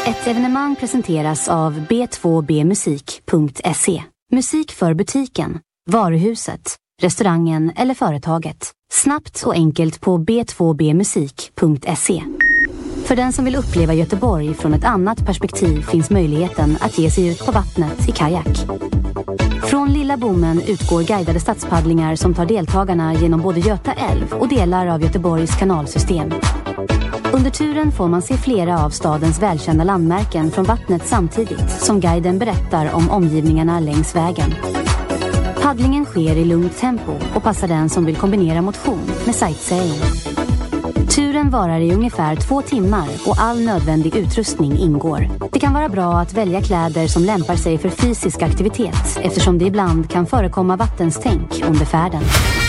Ett evenemang presenteras av b2bmusik.se. Musik för butiken, varuhuset, restaurangen eller företaget. Snabbt och enkelt på b2bmusik.se. För den som vill uppleva Göteborg från ett annat perspektiv finns möjligheten att ge sig ut på vattnet i kajak. Från Lilla Bommen utgår guidade stadspaddlingar som tar deltagarna genom både Göta älv och delar av Göteborgs kanalsystem. Under turen får man se flera av stadens välkända landmärken från vattnet samtidigt som guiden berättar om omgivningarna längs vägen. Paddlingen sker i lugnt tempo och passar den som vill kombinera motion med sightseeing. Turen varar i ungefär 2 timmar och all nödvändig utrustning ingår. Det kan vara bra att välja kläder som lämpar sig för fysisk aktivitet eftersom det ibland kan förekomma vattenstänk under färden.